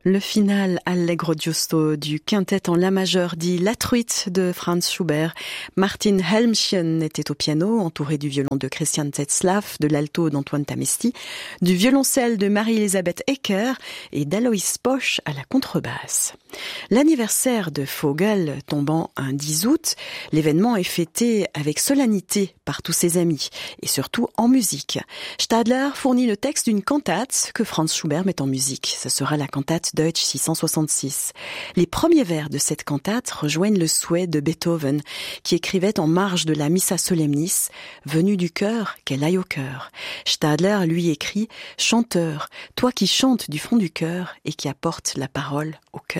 Le final allegro giusto du quintet en la majeur dit La Truite de Franz Schubert. Martin Helmchen était au piano, entouré du violon de Christian Tetzlaff, de l'alto d'Antoine Tamesti, du violoncelle de Marie-Elisabeth Ecker et d'Alois Posch à la contrebasse. L'anniversaire de Vogel tombant un 10 août, l'événement est fêté avec solennité par tous ses amis et surtout en musique. Stadler fournit le texte d'une cantate que Franz Schubert met en musique. Ce sera la cantate Deutsch 666. Les premiers vers de cette cantate rejoignent le souhait de Beethoven, qui écrivait en marge de la Missa Solemnis, venue du cœur, qu'elle aille au cœur. Stadler lui écrit « Chanteur, toi qui chantes du fond du cœur et qui apportes la parole au cœur ».